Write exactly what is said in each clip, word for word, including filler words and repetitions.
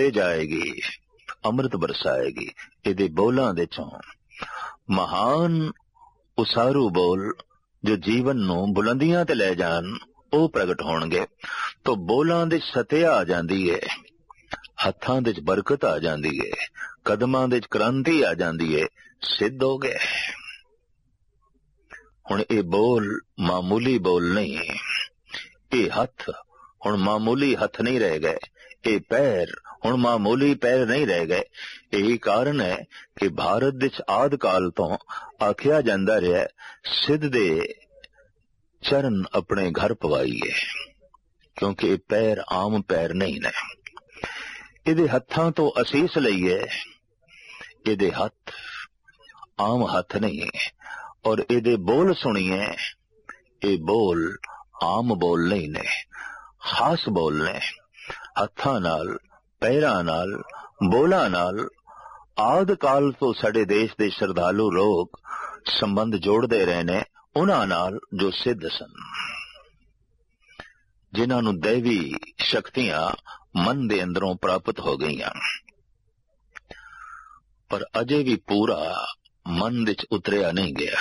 जाएगी, अमृत बरसाएगी। इहदे बोलां दे चों महान उसारू बोल जो जीवन नूं बुलंदियां ते लै जाण ਉਹ ਪ੍ਰਗਟ ਹੋਣਗੇ। तो बोलां दे सत्या आ जांदी है, हत्थां दे बरकत आ जांदी है, कदमां दे क्रांति आ जांदी है, सिद्ध हो गए। हुण ये बोल मामूली बोल नहीं, ये हथ हुण मामूली हथ नहीं रह गए, ये पैर हुण मामूली पैर नहीं रह गए। यही कारण है कि भारत विच आद काल तो आखिया जांदा रहा सिद्ध दे चरण अपने घर पवाइए, क्योंकि ये पैर आम पैर नहीं ने। इहदे हत्थां तो असीस लईए, इहदे हथ आम हथ नहीं। और इहदे बोल सुनिए, ये बोल आम बोल नहीं ने, खास बोल ने। हत्थां नाल पैरां नाल बोलां नाल आद काल तो साडे देश दे श्रद्धालु लोग संबंध जोड़दे रहे ने उन्हां नाल जो सिद्ध सन, जिन्हां नूं दैवी शक्तियां मन दे अंदरों प्राप्त हो गईयां, पर अजे भी पूरा मन विच उतरिया नहीं गया।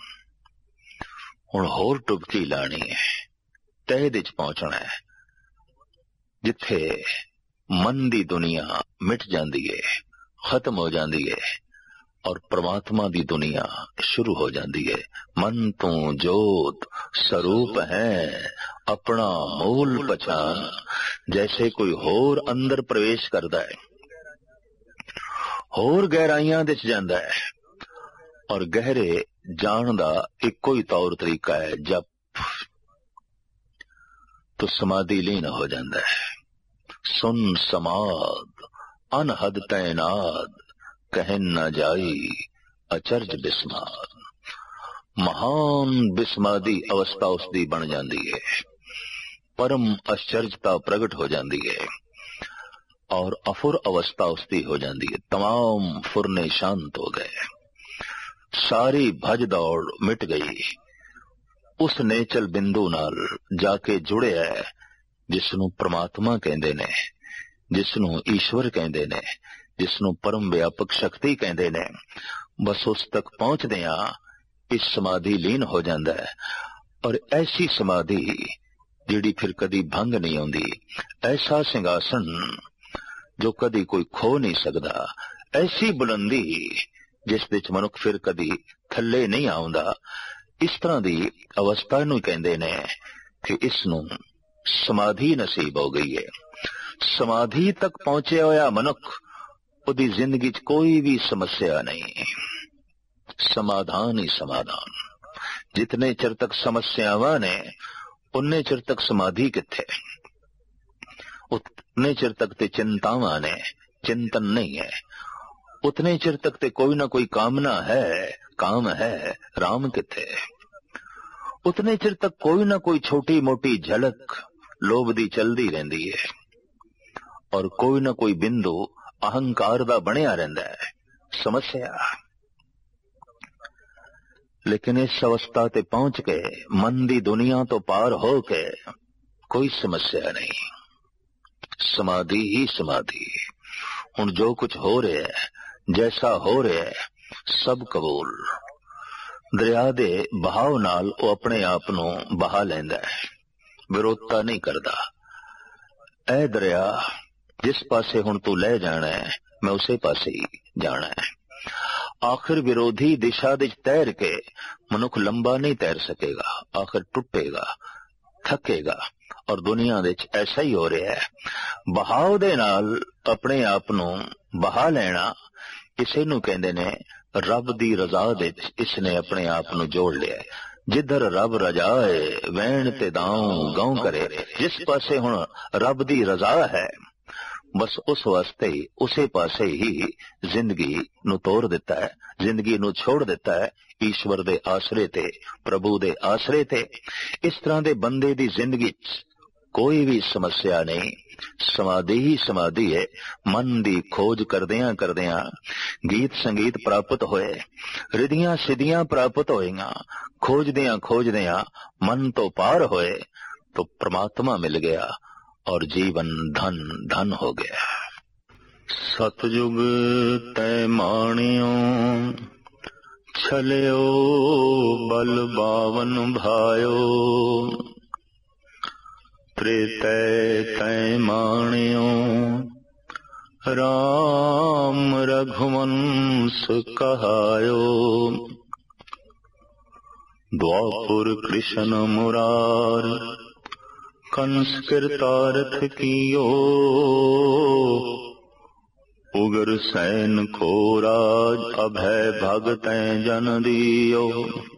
हुण होर टुबकी लानी है, तह विच पहुंचना है, जिथे मन दी दुनिया मिट जांदी है, खत्म हो जांदी है, और परमात्मा दी दुनिया शुरू हो जाती है। मन तू जोत स्वरूप है अपना मूल पहचान, जैसे कोई होर अंदर प्रवेश करता है, होर गहराइयां विच जांदा है, और गहरे जान दा इक्को ही तौर तरीका है जप। तो समाधि लीन हो जाता है। सुन समाद अनहद तैनाद, कहन न जाई अचरज बिस्माद। महान बिस्मादी अवस्था उसकी बन जाती है, परम आश्चर्यता प्रगट हो जाती है, और अफुर अवस्था उसकी हो जाती है। तमाम फुरने शांत हो गए, सारी भज दौड़ मिट गई, उस नेचल बिंदु नाल जाके जुड़े है जिसनों परमात्मा कहंदे ने, जिसनों ईश्वर कहंदे ने, जिसनों परम व्यापक शक्ति कहंदे ने। बस उस तक पहुंचदे आ इस समाधि लीन हो जाता है। और ऐसी समाधि जिहड़ी फिर कदी भंग नहीं आउंदी, ऐसा सिंघासन जो कदी कोई खो नहीं सकदा, ऐसी बुलंदी जिस विच मनुख फिर कदी थल्ले नहीं आउंदा, इस तरह दी अवस्था नूं कहंदे ने कि इसनूं समाधि नसीब हो गई है। समाधि तक पहुंचे होया मनुख, उदी जिंदगी च कोई भी समस्या नहीं, समाधान ही समाधान। जितने चिर तक समस्यावां ने उन्ने चिर तक समाधि किथे, उतने चिर तक ते चिंतावां ने, चिंतन नहीं है। उतने चिर तक ते कोई ना कोई कामना है, काम है, राम किथे। उतने चिर तक कोई ना कोई छोटी मोटी झलक लोभ दी चलदी रहंदी है, और कोई ना कोई बिंदु अहंकार दा बनिया रहिंदा है, समस्या। लेकिन इस अवस्था ते पहुंच के मन दी दुनिया तो पार हो के कोई समस्या नहीं, समाधि ही समाधि। हुण जो कुछ हो रहा है, जैसा हो रहा है, सब कबूल। दरिया दे बहाव नाल वो अपने आप नूं बहा लैंदा है, विरोधता नहीं करदा। ऐ दरिया, जिस पासे हुण तू ले जाना है, मैं उसे पासे ही जाना है। आखिर विरोधी दिशा विच तैर के मनुख लंबा नहीं तैर सकेगा, आखिर टुटेगा, थकेगा। और दुनिया विच ऐसा ही हो रहा है, बहाव दे नाल अपने आप नूं बहा लेना, इसे नूं कहंदे ने रब दी रजा विच इसने अपने आप नूं जोड़ लिया। जिधर रब रजाए वैण ते दाऊं गांव करे, जिस पासे हुण रब दी रजा है, बस उस वास्ते ही उसे पासे ही जिंदगी नूं तोड़ दिता है, जिंदगी नूं छोड़ दिता है ईश्वर दे आसरे ते, प्रभु दे आसरे ते। इस तरह दे बंदे दी जिंदगी च कोई भी समस्या नहीं, समाधि ही समाधि है। मन दी खोज करदियां करदियां गीत संगीत प्राप्त होए, रिधियां सिद्धियां प्राप्त होईयां, खोजदियां खोजदियां मन तो पार होए तो परमात्मा मिल गया और जीवन धन धन हो गया। सतयुग तै माणियो, छलियो बल बावन भायो। त्रेतै तै माणियो, राम रघुवंश कहायो। द्वापुर कृष्ण मुरार, कंस कृतार्थ कियो। उग्र सैन को राज, अभय भगतैं जन दियो।